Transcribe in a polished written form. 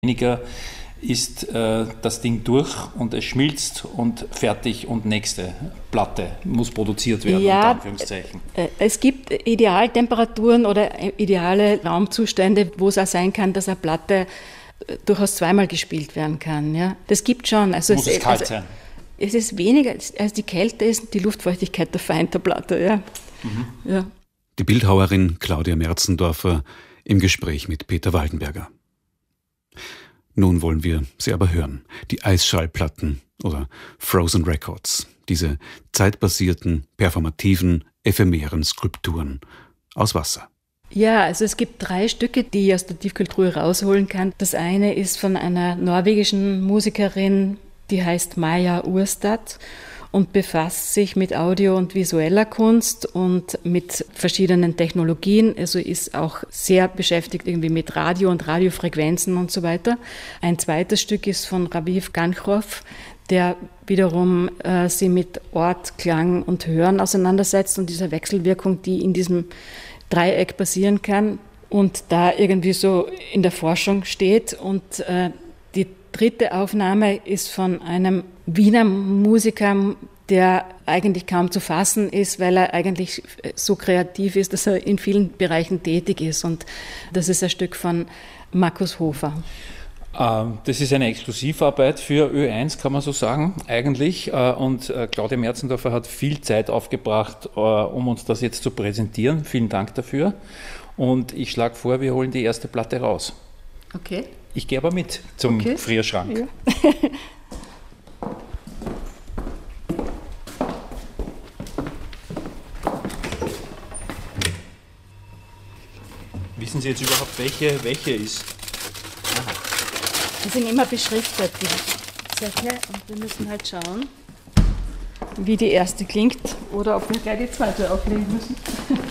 Weniger ist das Ding durch und es schmilzt und fertig und nächste Platte muss produziert werden, ja, unter Anführungszeichen. Es gibt Idealtemperaturen oder ideale Raumzustände, wo es auch sein kann, dass eine Platte durchaus zweimal gespielt werden kann. Ja. Das gibt schon. Also muss es kalt sein? Es ist weniger, als die Kälte ist die Luftfeuchtigkeit der Feind der Platte. Ja. Ja. Die Bildhauerin Claudia Merzendorfer im Gespräch mit Peter Waldenberger. Nun wollen wir sie aber hören. Die Eisschallplatten oder Frozen Records. Diese zeitbasierten, performativen, ephemeren Skulpturen aus Wasser. Ja, also es gibt 3 Stücke, die ich aus der Tiefkühltruhe rausholen kann. Das eine ist von einer norwegischen Musikerin, die heißt Maja Urstad und befasst sich mit Audio- und visueller Kunst und mit verschiedenen Technologien. Also ist auch sehr beschäftigt irgendwie mit Radio und Radiofrequenzen und so weiter. Ein zweites Stück ist von Raviv Ganchrov, der wiederum sie mit Ort, Klang und Hören auseinandersetzt und dieser Wechselwirkung, die in diesem Dreieck passieren kann und da irgendwie so in der Forschung steht. Und die dritte Aufnahme ist von einem Wiener Musiker, der eigentlich kaum zu fassen ist, weil er eigentlich so kreativ ist, dass er in vielen Bereichen tätig ist. Und das ist ein Stück von Markus Hofer. Das ist eine Exklusivarbeit für Ö1, kann man so sagen, eigentlich. Und Claudia Merzendorfer hat viel Zeit aufgebracht, um uns das jetzt zu präsentieren. Vielen Dank dafür. Und ich schlage vor, wir holen die erste Platte raus. Okay. Ich gehe aber mit zum Frierschrank. Ja. Wissen Sie jetzt überhaupt, welche ist? Die sind immer beschriftet, die Zettel, und wir müssen halt schauen, wie die erste klingt oder ob wir gleich die zweite auflegen müssen.